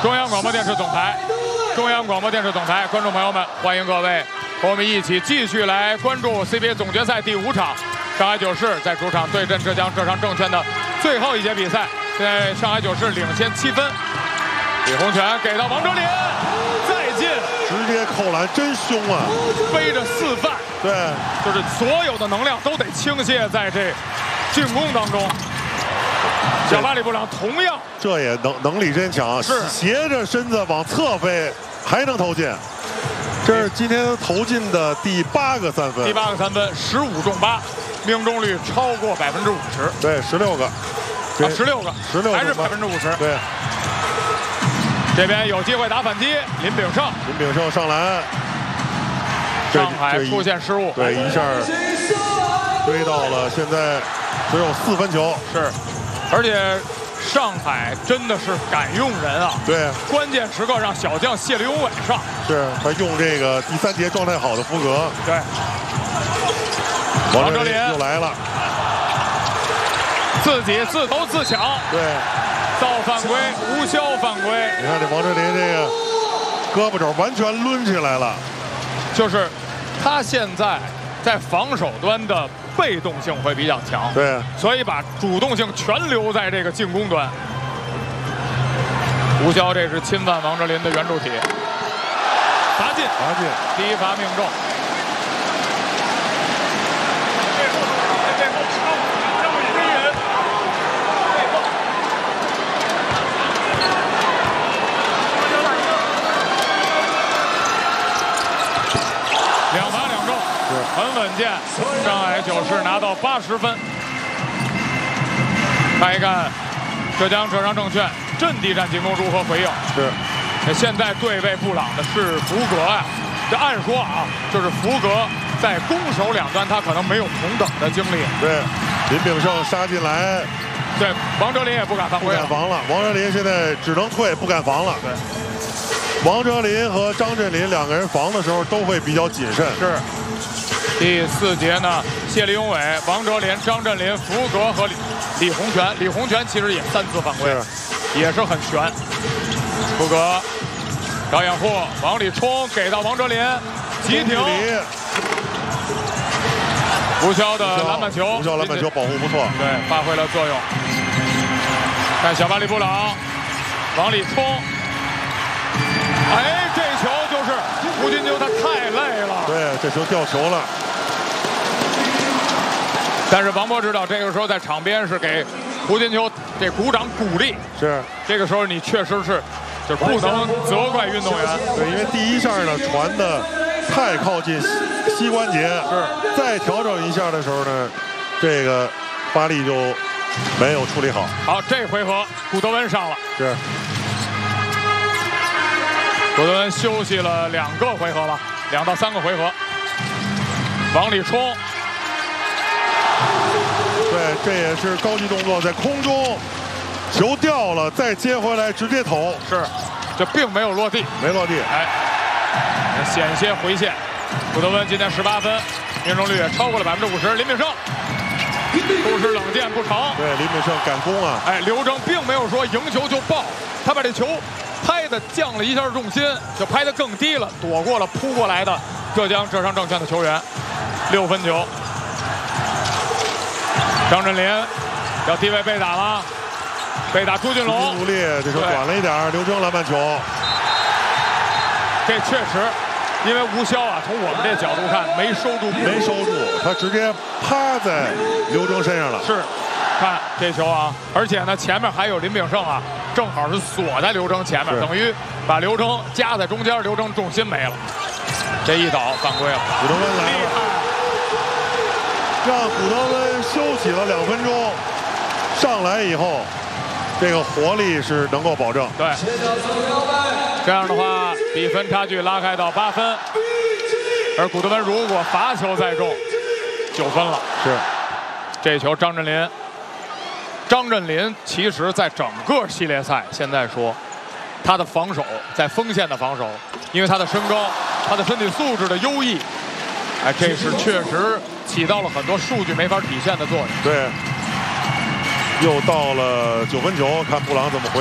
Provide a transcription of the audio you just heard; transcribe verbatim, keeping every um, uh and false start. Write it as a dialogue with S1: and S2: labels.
S1: 中央广播电视总台，中央广播电视总台，观众朋友们，欢迎各位和我们一起继续来关注 C B A 总决赛第五场，上海九市在主场对阵浙江浙商证券的最后一节比赛。现在上海九市领先七分，李洪权给到王哲林，再进，
S2: 直接扣篮，真凶啊！
S1: 背着四犯，
S2: 对，
S1: 就是所有的能量都得倾泻在这进攻当中。小巴里布朗同样，
S2: 这也能能力真强，
S1: 是
S2: 斜着身子往侧飞，还能投进。这是今天投进的第八个三分，
S1: 第八个三分，十五中八，命中率超过百分之五十。
S2: 对，十六个，
S1: 啊，十六个，
S2: 十六
S1: 还是百分之五十。
S2: 对，
S1: 这边有机会打反击，林炳胜，
S2: 林炳胜上篮，
S1: 上海出现失误，
S2: 对，一下追到了，现在只有四分球，
S1: 是，而且上海真的是敢用人啊！
S2: 对，
S1: 关键时刻让小将谢立永伟上，
S2: 是他用这个第三节状态好的福格，
S1: 对，
S2: 王哲林又来了，
S1: 自己自投自抢，
S2: 对，
S1: 造犯规，无效犯规。
S2: 你看这王哲林这个胳膊肘完全抡起来了，
S1: 就是他现在在防守端的被动性会比较强，
S2: 对，
S1: 所以把主动性全留在这个进攻端。吴骁这是侵犯王哲林的圆柱体，罚进，
S2: 罚进，
S1: 第一罚命中。两罚两中，很稳健。上海九市拿到八十分。看一看浙江浙商证券阵地战进攻如何回应？
S2: 是。
S1: 现在对位布朗的是福格呀。这按说啊，就是福格在攻守两端他可能没有同等的经历。
S2: 对，林炳胜杀进来。
S1: 对，王哲林也不敢犯规了。
S2: 不敢防了，王哲林现在只能退，不敢防了。
S1: 对。
S2: 王哲林和张镇麟两个人防的时候都会比较谨慎。
S1: 是。第四节呢，谢立永伟、王哲林、张镇麟、福格和李李洪权。李洪权其实也三次犯规，也是很悬。福格找掩护，往里冲，给到王哲林，急停。吴骁的篮板球，
S2: 吴骁篮板球保护不错，
S1: 对，发挥了作用。看小巴里布朗往里冲。哎，这球就是胡金秋，他太累了。
S2: 对，这球掉球了。
S1: 但是王波知道，这个时候在场边是给胡金秋这鼓掌鼓励。
S2: 是，
S1: 这个时候你确实是，就不能责怪运动员。
S2: 对，因为第一下呢传的太靠近膝关节，
S1: 是，再
S2: 调整一下的时候呢，这个发力就没有处理好。
S1: 好，这回合古德温上了。
S2: 是。
S1: 古德温休息了两个回合了，两到三个回合，往里冲。
S2: 对，这也是高级动作，在空中，球掉了，再接回来直接投。
S1: 是，这并没有落地，
S2: 没落地。
S1: 哎，险些回线。古德温今天十八分，命中率也超过了百分之五十。林炳胜不失冷箭不成。
S2: 对，林炳胜赶攻啊！
S1: 哎，刘铮并没有说赢球就爆，他把这球拍的降了一下重心，就拍得更低了，躲过了扑过来的浙江浙商证券的球员。六分球，张镇麟要低位被打吗？被打朱俊龙，
S2: 努力，这球短了一点。刘铮篮板球，
S1: 这确实，因为吴骁啊，从我们这角度看没收住，
S2: 没收住，他直接趴在刘铮身上了。
S1: 是。看这球啊，而且呢，前面还有林炳胜啊，正好是锁在刘铮前面，等于把刘铮夹在中间，刘铮重心没了。这一倒犯规了，
S2: 古德温来了，让古德温休息了两分钟，上来以后，这个活力是能够保证。
S1: 对，这样的话，比分差距拉开到八分，而古德温如果罚球再中，九分了。
S2: 是，
S1: 这球张镇麟。张镇麟其实在整个系列赛，现在说他的防守在锋线的防守，因为他的身高、他的身体素质的优异，哎，这是确实起到了很多数据没法体现的作用。
S2: 对，又到了九分球，看布朗怎么回。